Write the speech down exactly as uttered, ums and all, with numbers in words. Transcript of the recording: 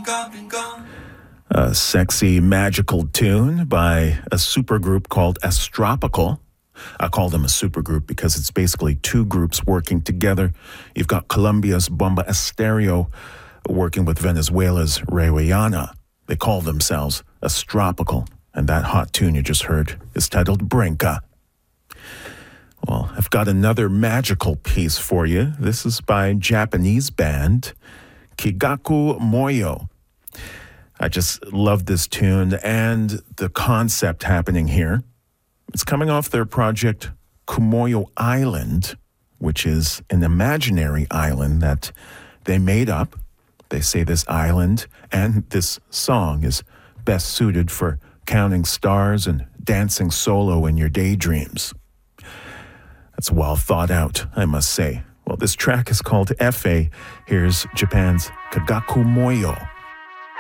A sexy, magical tune by a supergroup called Astropical. I call them a supergroup because it's basically two groups working together. You've got Colombia's Bomba Estéreo working with Venezuela's Rayuana. They call themselves Astropical, and that hot tune you just heard is titled Brinca. Well, I've got another magical piece for you. This is by Japanese band Kigaku Moyo. I just love this tune and the concept happening here. It's coming off their project Kumoyo Island, which is an imaginary island that they made up. They say this island and this song is best suited for counting stars and dancing solo in your daydreams. That's well thought out, I must say. Well, this track is called F A. Here's Japan's Kagaku Moyo.